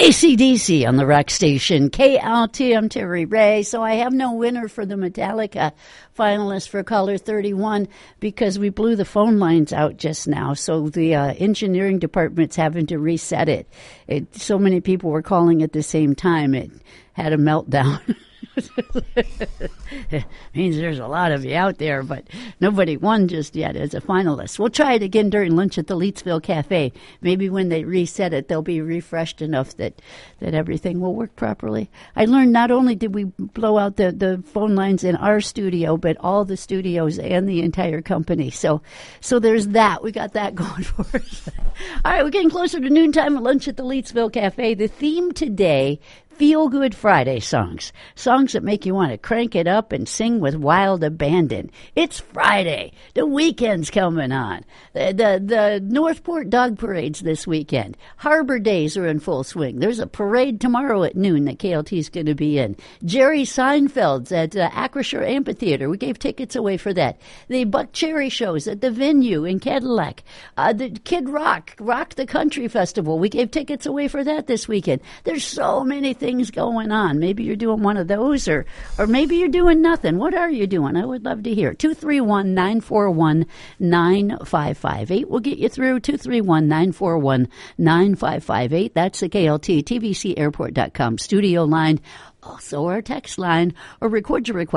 AC/DC on the rock station, KLT. I'm Terry Ray. So I have no winner for the Metallica finalist for caller 31 because we blew the phone lines out just now. So the engineering department's having to reset it. So many people were calling at the same time. It had a meltdown. Means there's a lot of you out there, but nobody won just yet as a finalist. We'll try it again during lunch at the Leetsville Cafe. Maybe when they reset it, they'll be refreshed enough that everything will work properly. I learned not only did we blow out the phone lines in our studio, but all the studios and the entire company. So there's that. We got that going for us. All right, we're getting closer to noontime at lunch at the Leetsville Cafe. The theme today, Feel Good Friday songs. Songs that make you want to crank it up and sing with wild abandon. It's Friday. The weekend's coming on. The Northport Dog Parade's this weekend. Harbor Days are in full swing. There's a parade tomorrow at noon that KLT's going to be in. Jerry Seinfeld's at Acrisure Amphitheater. We gave tickets away for that. The Buck Cherry shows at the Venue in Cadillac. The Kid Rock the Country Festival. We gave tickets away for that this weekend. There's so many things going on. Maybe you're doing one of those, or maybe you're doing nothing. What are you doing? I would love to hear. 231-941-9558. We'll get you through. 231-941-9558. That's the KLT TVCAirport.com studio line. Also our text line, or record your request